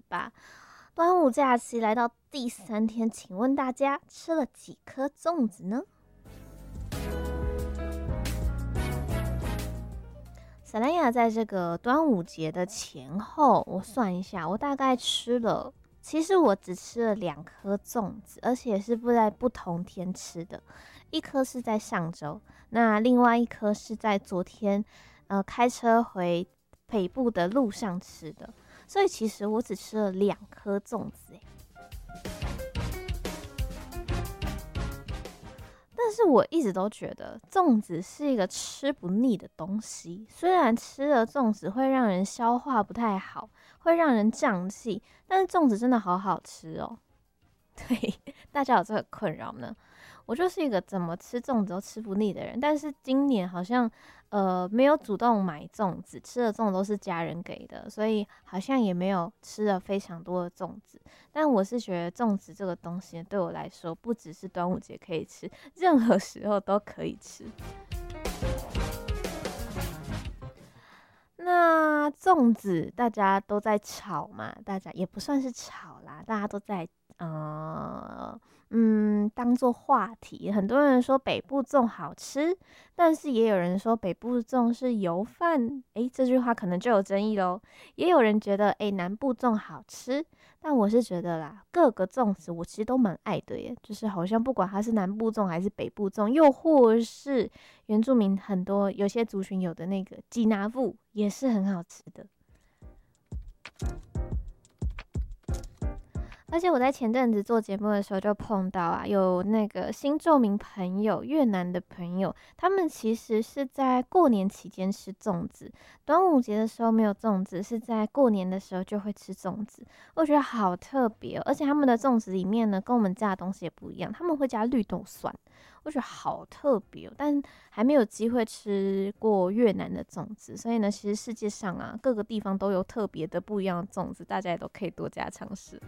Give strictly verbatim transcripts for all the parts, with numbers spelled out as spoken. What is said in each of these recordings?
吧。端午假期来到第三天，请问大家吃了几颗粽子呢？萨兰雅在这个端午节的前后，我算一下，我大概吃了，其实我只吃了两颗粽子，而且是不在不同天吃的，一颗是在上周，那另外一颗是在昨天，呃，开车回北部的路上吃的，所以其实我只吃了两颗粽子，欸但是我一直都觉得粽子是一个吃不腻的东西，虽然吃了粽子会让人消化不太好，会让人胀气，但是粽子真的好好吃哦。对，大家有这个困扰呢？我就是一个怎么吃粽子都吃不腻的人，但是今年好像呃没有主动买粽子，吃的粽子都是家人给的，所以好像也没有吃了非常多的粽子。但我是觉得粽子这个东西对我来说，不只是端午节可以吃，任何时候都可以吃。那粽子大家都在炒嘛，大家也不算是炒啦，大家都在呃嗯当做话题。很多人说北部粽好吃，但是也有人说北部粽是油饭，诶，这句话可能就有争议咯。也有人觉得诶南部粽好吃，但我是觉得啦，各个粽子我其实都蛮爱的耶，就是好像不管它是南部粽还是北部粽，又或是原住民很多有些族群有的那个吉拿富也是很好吃的。而且我在前阵子做节目的时候就碰到啊，有那个新住民朋友，越南的朋友，他们其实是在过年期间吃粽子，端午节的时候没有粽子，是在过年的时候就会吃粽子。我觉得好特别哦，而且他们的粽子里面呢，跟我们加的东西也不一样，他们会加绿豆蒜，我觉得好特别哦，但还没有机会吃过越南的粽子，所以呢，其实世界上啊各个地方都有特别的不一样的粽子，大家也都可以多加尝试。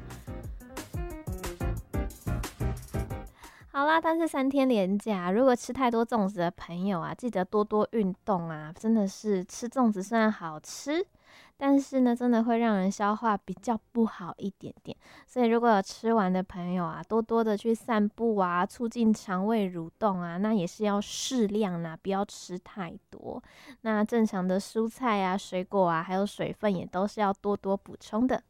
好啦，但是三天连假，如果吃太多粽子的朋友啊，记得多多运动啊！真的是吃粽子虽然好吃，但是呢，真的会让人消化比较不好一点点。所以如果有吃完的朋友啊，多多的去散步啊，促进肠胃蠕动啊，那也是要适量啦，不要吃太多。那正常的蔬菜啊、水果啊，还有水分也都是要多多补充的。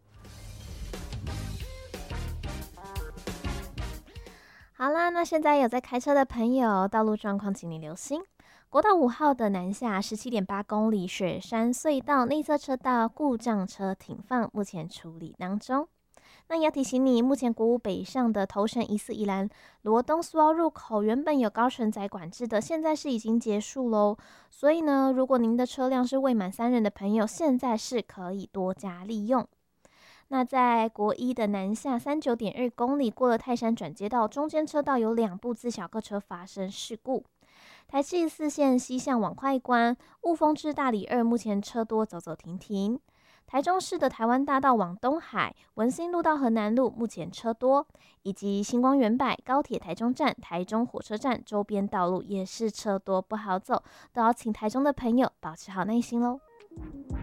好啦，那现在有在开车的朋友，道路状况请你留心。国道五号的南下十七点八公里雪山隧道内侧车道故障车停放，目前处理当中。那也要提醒你，目前国五北上的头城疑似宜兰罗东苏澳入口原本有高承载管制的，现在是已经结束喽。所以呢，如果您的车辆是未满三人的朋友，现在是可以多加利用。那在国一的南下三九点二公里，过了泰山转接道，中间车道有两部自小客车发生事故。台七四线西向往快关，雾峰至大里二，目前车多走走停停。台中市的台湾大道往东海，文心路到河南路，目前车多，以及星光远百、高铁台中站、台中火车站周边道路也是车多不好走，都要请台中的朋友保持好耐心喽。